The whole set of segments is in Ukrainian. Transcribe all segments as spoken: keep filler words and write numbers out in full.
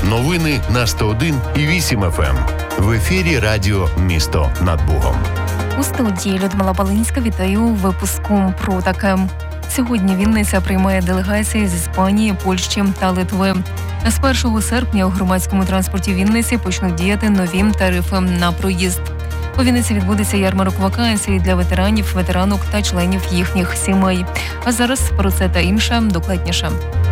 Новини на сто один і вісім еф ем. В ефірі радіо «Місто над Богом». У студії Людмила Балинська. Вітаю у випуску про таке. Сьогодні Вінниця приймає делегації з Іспанії, Польщі та Литви. З першого серпня у громадському транспорті Вінниці почнуть діяти нові тарифи на проїзд. У Вінниці відбудеться ярмарок вакансій для ветеранів, ветеранок та членів їхніх сімей. А зараз про це та інше докладніше.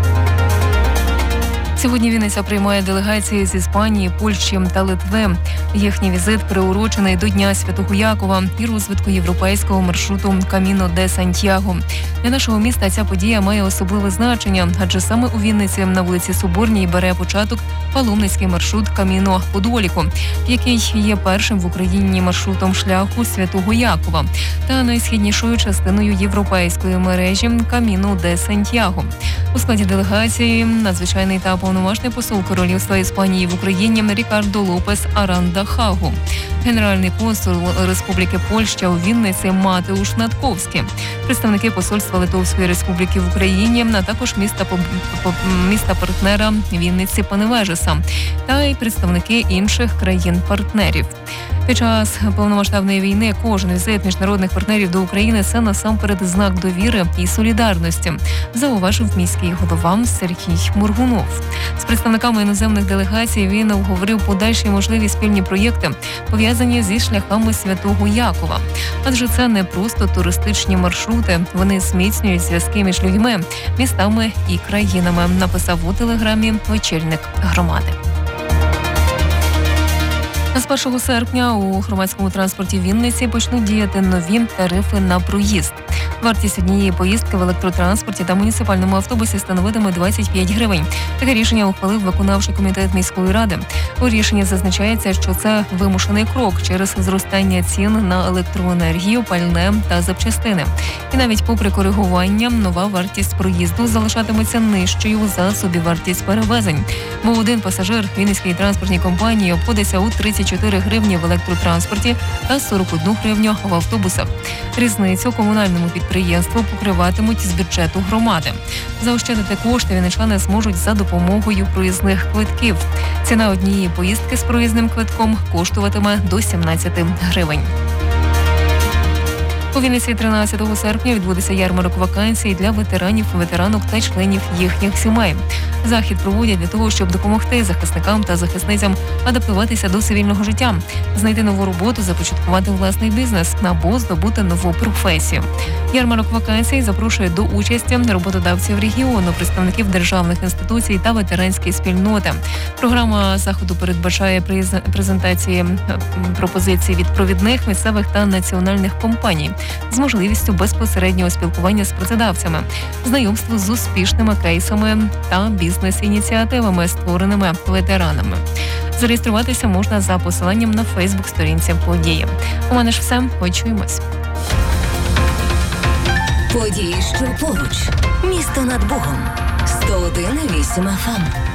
Сьогодні Вінниця приймає делегації з Іспанії, Польщі та Литви. Їхній візит приурочений до Дня Святого Якова і розвитку європейського маршруту Каміно де Сантьяго. Для нашого міста ця подія має особливе значення, адже саме у Вінниці на вулиці Соборній бере початок паломницький маршрут Каміно Подоліко, який є першим в Україні маршрутом шляху Святого Якова та найсхіднішою частиною європейської мережі Каміно де Сантьяго. У складі делегації надзвичайний та повноважний посол Королівства Іспанії в Україні Рікардо Лопес Аранда Хагу, генеральний консул Республіки Польща у Вінниці Матеуш Натковський, представники посольства Литовської Республіки в Україні, а також міста, міста партнера Вінниці Паневежеса та й представники інших країн-партнерів. Під час повномасштабної війни кожен візит міжнародних партнерів до України – це насамперед знак довіри і солідарності, зауважив міський голова Сергій Моргунов. З представниками іноземних делегацій він обговорив подальші можливі спільні проєкти, пов'язані зі шляхами Святого Якова. Адже це не просто туристичні маршрути, вони зміцнюють зв'язки між людьми, містами і країнами, написав у телеграмі очільник громади. З першого серпня у громадському транспорті Вінниці почнуть діяти нові тарифи на проїзд. Вартість однієї поїздки в електротранспорті та муніципальному автобусі становитиме двадцять п'ять гривень. Таке рішення ухвалив виконавчий комітет міської ради. У рішенні зазначається, що це вимушений крок через зростання цін на електроенергію, пальне та запчастини. І навіть попри коригування, нова вартість проїзду залишатиметься нижчою за собівартість перевезень. Бо один пасажир Вінницькій транспортній компанії обходиться у тридцять чотири гривні в електротранспорті та сорок одну гривню в автобусах. Різницю комунальному підприємству покриватимуть з бюджету громади. Заощадити кошти вінничани зможуть за допомогою проїзних квитків. Ціна однієї поїздки з проїзним квитком коштуватиме до сімнадцять гривень. У Вінниці тринадцятого серпня відбудеться ярмарок вакансій для ветеранів, ветеранок та членів їхніх сімей. Захід проводять для того, щоб допомогти захисникам та захисницям адаптуватися до цивільного життя, знайти нову роботу, започаткувати власний бізнес або здобути нову професію. Ярмарок вакансій запрошує до участі роботодавців регіону, представників державних інституцій та ветеранської спільноти. Програма заходу передбачає презентації пропозицій від провідних, місцевих та національних компаній з можливістю безпосереднього спілкування з працедавцями, знайомство з успішними кейсами та бізнес-ініціативами, створеними ветеранами. Зареєструватися можна за посиланням на Фейсбук-сторінці події. У мене ж все. Почуємось. Події, що поруч. Місто над Богом. сто один і вісім еф ем.